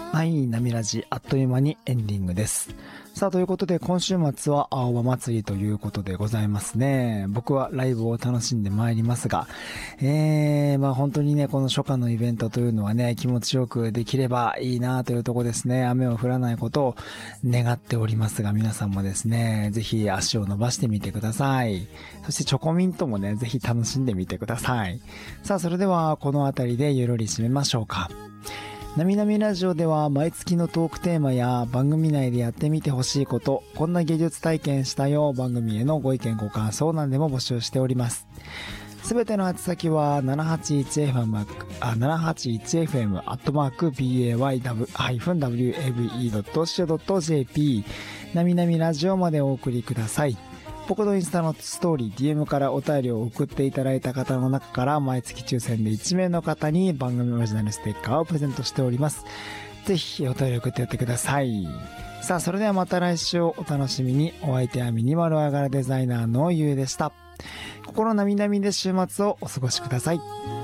はい、ナミラジあっという間にエンディングです。さあ、ということで今週末は青葉祭りということでございますね。僕はライブを楽しんでまいりますが、本当にね、この初夏のイベントというのはね、気持ちよくできればいいなというところですね。雨を降らないことを願っておりますが、皆さんもですね、ぜひ足を伸ばしてみてください。そしてチョコミントもね、ぜひ楽しんでみてください。さあ、それではこのあたりでゆるり締めましょうか。なみなみラジオでは毎月のトークテーマや番組内でやってみてほしいこと、こんな芸術体験したよ番組へのご意見ご感想なんでも募集しております。すべての宛先は 781fm@bay-wave.co.jp なみなみラジオまでお送りください。僕のインスタのストーリー DM からお便りを送っていただいた方の中から毎月抽選で1名の方に番組オリジナルステッカーをプレゼントしております。ぜひお便り送ってやってください。さあ、それではまた来週お楽しみに。お相手はミニマルアガラデザイナーのゆうでした。心なみなみで週末をお過ごしください。